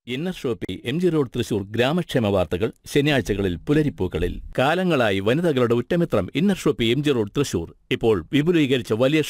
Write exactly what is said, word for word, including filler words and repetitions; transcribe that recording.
Inner Shopee M G road Thrissur ഗ്രാമക്ഷേമ വാർത്തകൾ ശനിയാഴ്ചകളിൽ പുലരിപ്പൂക്കളിൽ. കാലങ്ങളായി വനിതകളുടെ ഉറ്റമിത്രം inner Shopee M G road Thrissur ഇപ്പോൾ വിപുലീകരിച്ച വലിയ